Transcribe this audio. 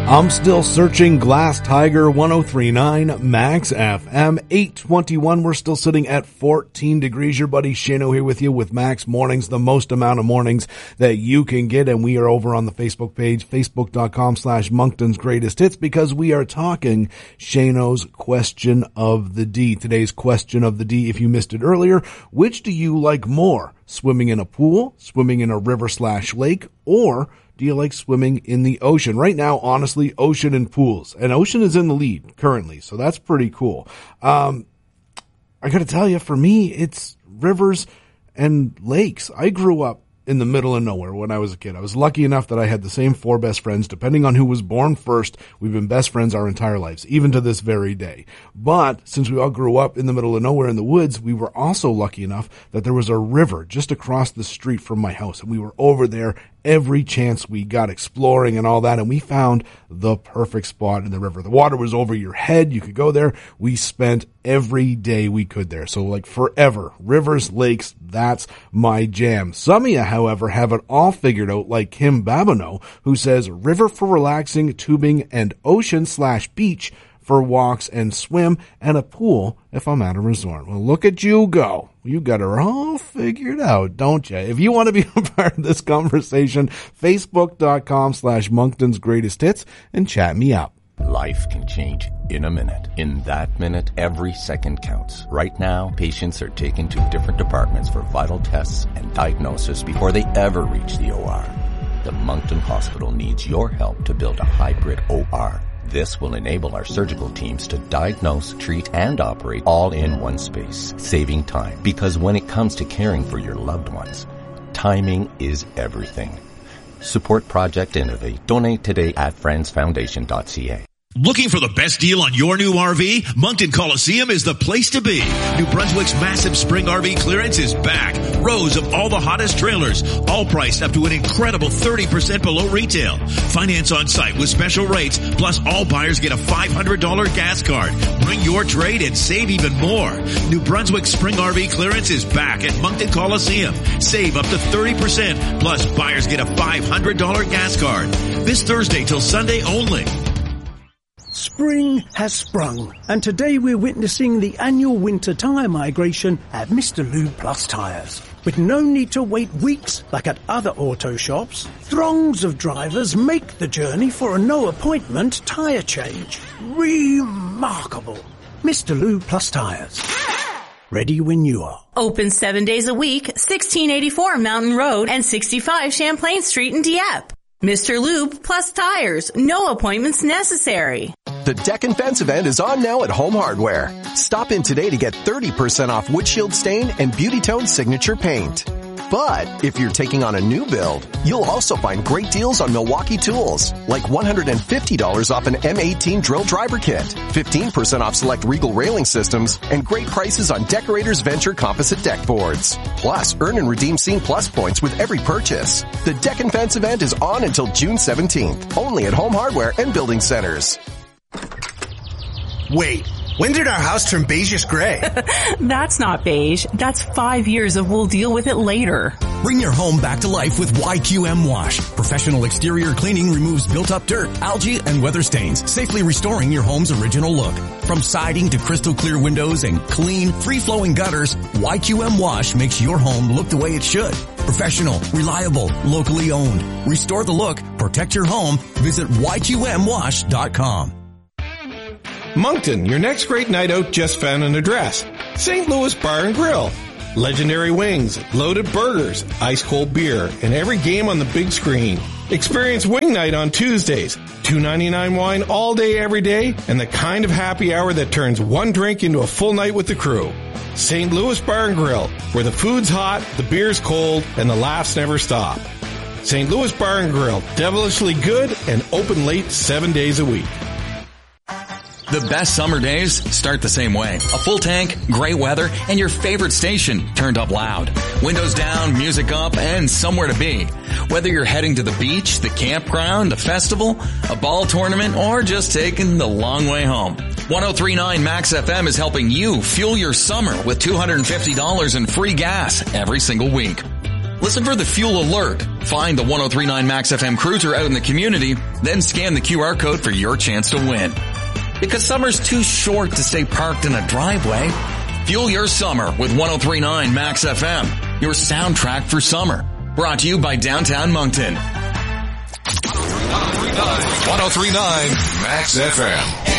I'm still searching. Glass Tiger 103.9 Max FM 821. We're still sitting at 14 degrees. Your buddy Shano here with you with Max Mornings, the most amount of mornings that you can get. And we are over on the Facebook page, facebook.com/Moncton's Greatest Hits, because we are talking Shano's Question of the D. Today's Question of the D, if you missed it earlier, which do you like more? Swimming in a pool, swimming in a river/lake, or do you like swimming in the ocean? Right now, honestly, ocean and pools. And ocean is in the lead currently, so that's pretty cool. I gotta tell you, for me, it's rivers and lakes. I grew up in the middle of nowhere when I was a kid. I was lucky enough that I had the same four best friends. Depending on who was born first, we've been best friends our entire lives, even to this very day. But since we all grew up in the middle of nowhere in the woods, we were also lucky enough that there was a river just across the street from my house. And we were over there every chance we got, exploring and all that. And we found the perfect spot in the river. The water was over your head. You could go there. We spent every day we could there. So like forever, rivers, lakes, that's my jam. Some of you, however, have it all figured out, like Kim Babineau, who says river for relaxing, tubing, and ocean/beach for walks and swim, and a pool if I'm at a resort. Well, look at you go. You got it all figured out, don't you? If you want to be a part of this conversation, facebook.com/Moncton's Greatest Hits and chat me up. Life can change in a minute. In that minute, every second counts. Right now, patients are taken to different departments for vital tests and diagnosis before they ever reach the OR. The Moncton Hospital needs your help to build a hybrid OR. This will enable our surgical teams to diagnose, treat, and operate all in one space, saving time. Because when it comes to caring for your loved ones, timing is everything. Support Project Innovate. Donate today at friendsfoundation.ca. Looking for the best deal on your new RV? Moncton Coliseum is the place to be. New Brunswick's massive spring RV clearance is back. Rows of all the hottest trailers, all priced up to an incredible 30% below retail. Finance on site with special rates, plus all buyers get a $500 gas card. Bring your trade and save even more. New Brunswick spring RV clearance is back at Moncton Coliseum. Save up to 30%, plus buyers get a $500 gas card. This Thursday till Sunday only. Spring has sprung, and today we're witnessing the annual winter tyre migration at Mr. Lube Plus Tyres. With no need to wait weeks like at other auto shops, throngs of drivers make the journey for a no-appointment tyre change. Remarkable. Mr. Lube Plus Tyres. Ready when you are. Open 7 days a week, 1684 Mountain Road and 65 Champlain Street in Dieppe. Mr. Lube Plus Tires. No appointments necessary. The Deck and Fence event is on now at Home Hardware. Stop in today to get 30% off windshield stain and Beauty Tone signature paint. But if you're taking on a new build, you'll also find great deals on Milwaukee tools, like $150 off an M18 drill driver kit, 15% off select Regal railing systems, and great prices on Decorators Venture composite deck boards. Plus, earn and redeem Scene Plus points with every purchase. The Deck and Fence event is on until June 17th, only at Home Hardware and Building Centers. Wait, when did our house turn beigeish gray? That's not beige. That's 5 years of we'll deal with it later. Bring your home back to life with YQM Wash. Professional exterior cleaning removes built-up dirt, algae, and weather stains, safely restoring your home's original look. From siding to crystal clear windows and clean, free-flowing gutters, YQM Wash makes your home look the way it should. Professional, reliable, locally owned. Restore the look, protect your home. Visit YQMWash.com. Moncton, your next great night out just found an address. St. Louis Bar and Grill. Legendary wings, loaded burgers, ice cold beer, and every game on the big screen. Experience Wing Night on Tuesdays. $2.99 wine all day every day, and the kind of happy hour that turns one drink into a full night with the crew. St. Louis Bar and Grill, where the food's hot, the beer's cold, and the laughs never stop. St. Louis Bar and Grill, devilishly good and open late 7 days a week. The best summer days start the same way. A full tank, great weather, and your favorite station turned up loud. Windows down, music up, and somewhere to be. Whether you're heading to the beach, the campground, a festival, a ball tournament, or just taking the long way home. 103.9 Max FM is helping you fuel your summer with $250 in free gas every single week. Listen for the fuel alert. Find the 1039 Max FM cruiser out in the community, then scan the QR code for your chance to win. Because summer's too short to stay parked in a driveway. Fuel your summer with 1039 Max FM, your soundtrack for summer. Brought to you by Downtown Moncton. 1039 Max FM.